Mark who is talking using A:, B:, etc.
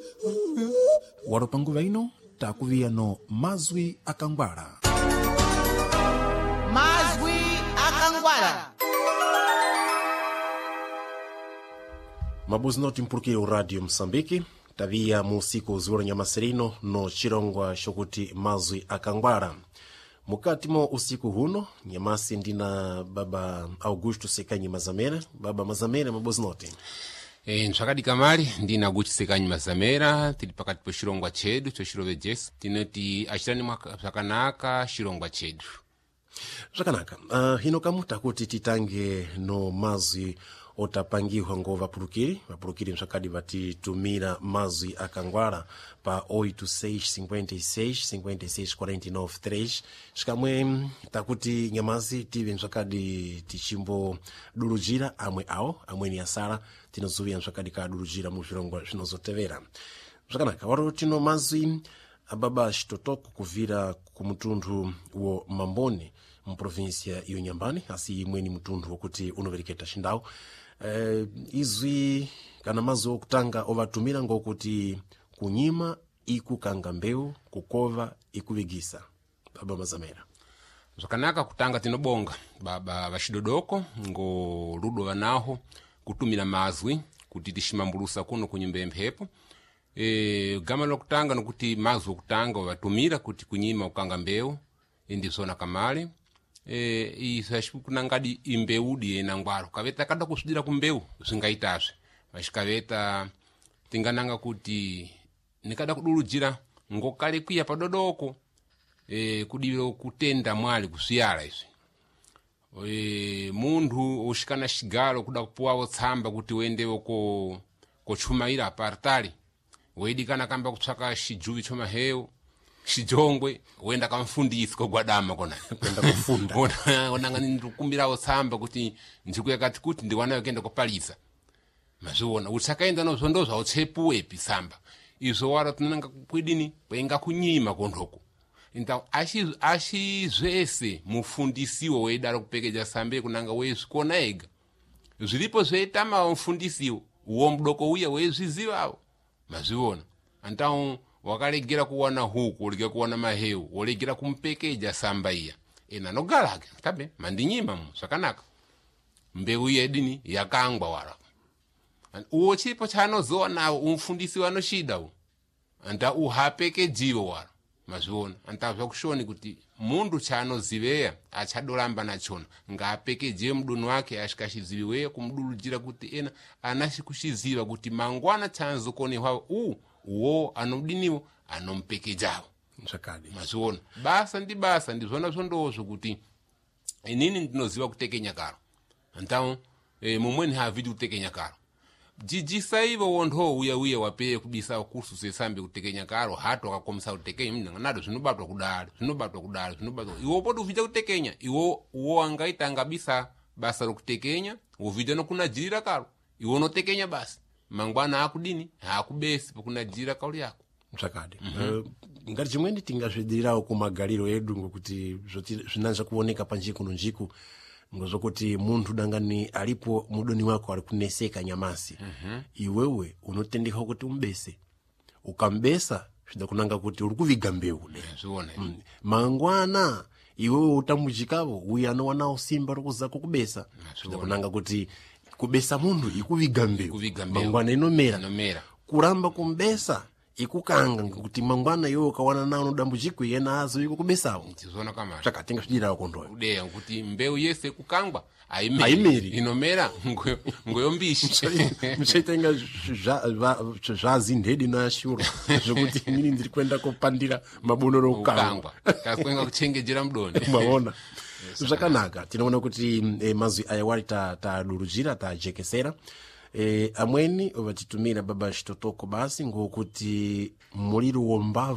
A: Waropanguva ino takuviyano mazwi akangwala.
B: Mazwi akangwala.
A: Mabuzi noti mpulukire u Radio Msambiki taviya mu usiku ziwolo nyamasirino no chirongwa shokuti mazwi akangwala. Mukati mo usiku huno nyamasi ndina baba Augusto Sekanyi Mazamera. Baba Mazamera, mabuzi noti
C: ntsvakadi kamali ndina Augusto Sekanyi Mazamera, tili pakati po chirongwa chedu chochirove jesu tinoti achitani zvakanaka chirongwa chedu
A: zvakanaka. Hino kamuta kuti titange no mazwi otapangiwa ngo vapulukiri msakadi vatitumira mazwi akangwala pa 86565649 shikamwe takuti nyamazi tive msakadi tichimbo dulujira amwe awo amweni asala tinozuviya msakadi ka dulujira mu zvirongwa zvinozotevera. Zvakanaka waro tino mazwi ababa Chitotoko kuvira kumutundu wo Mamboni mprovinsia iyo Nyambani asi imweni mutundu wokuti unovereketa xindawu. Izwi kana mazwi okutanga ovatumira ngokuti kunyima ikukanga mbeu kukova ikuvigisa. Baba Mazamera,
C: zvakanaka kutanga tinobonga baba vaxidodoko ngo ludo vanaho kutumira mazwi kuti tiximambulusa kuno kunyumba yemphepo. Gama lokutanga nokuti mazwi okutanga ovatumira kuti kunyima ukanga mbeu indizona kamale. Kunangadi imbeudi enangwaro kaveta kada kusudira kumbeu zvingaitazve vachikaveta tingananga kuti nikada kudulujira ngokale kwiya padodoko kudivira kutenda mwali kusiyala izvi. Mundu ushikana shigalo kuda kupuwawo tsamba kuti uendewo kochumaira apartali weidikana kamba kutsvaka shijuvi chomaheu shijongwe uenda kamfundisi kogwadama kona
A: kwenda kufunda
C: onanga ndikumbirawo tsamba kuti ndikuyakati kuti ndiwanayo kenda kopalisa mazviona utsakaenda nozvo zvautsepuwepi tsamba izvo wara tinanga kwidini kwenga kunyima kondoko inta ashizvese mufundisiwo weidaro kupekeja sambe kunanga wezvikona ega zviripo zveitama mufundisiwo uwo mudoko uya wezvizivawo mazviona antawo wakalegera kuwana huku ulegera kuwana maheu ulegera kumpekeja samba iya nanogalake tabe mandinyima mu zvakanaka mbeu yedini yakangwa wara uwo chipo chanozoona umfundisi wanoshida u anta uhapekejiwo wara mazviona anta zvakushoni kuti mundu chanoziveya achadoramba nachona ngaapekeje mudunu wake ashikashiziviweya kumudulujira kuti anashikuchiziva kuti mangwana chanzokonehwa uwo anodiniwo anompekejawo
A: msakadi
C: mazviona basa ndizvona zvondozvo kuti inini ndinoziva kutekenya karo antawo mumweni havidi kutekenya karo jijisa ivo wondho uya wapeye kubisa kursu sesambe kutekenya karo hato akakomisa kutekenya nado zvinobatwa kudari iwo poti uvija kutekenya iwo angaita angabisa basa rokutekenya uvija nokunajirira karo iwo notekenya basi mangwana akudini hakubesi pokunajira kauli yako
A: msakadi. Ngati chimweni tingazvidirirawo kumagaliro edu ngokuti zvinanza kuoneka panjiku nonjiku ngozokuti munthu dangani alipo mudoni wako ali kuneseka nyamasi iwewe unotendeka kuti umbese ukambesa zvidakunanga kuti uri kuviga mbeu mangwana iwewe utamujikavo uya anowanawo simba rokuzako kubesa zvidakunanga kuti kubesa mundu ikuviga mbeu mangwana inomera kuramba kumbesa ikukanga ngekuti mangwana iwe ukawana nawo nodambudziko yena azo ikukubesawo
C: tizona kama
A: chakatenga chidirawo kondoyo
C: udeya kuti mbeu yese kukangwa aimeri inomera ngoyombishi
A: mchaitenga zvazindedi nashuro zvokuti inini ndiri kuenda kopandira mabonoro ukangwa
C: kakwenga kuchengejera mudoni
A: maona zvakanaka tinoona kuti mazwi aya wari tadurujira tajekesera. Amweni vatitumira baba Chitotoko basi ngokuti muliro wombavu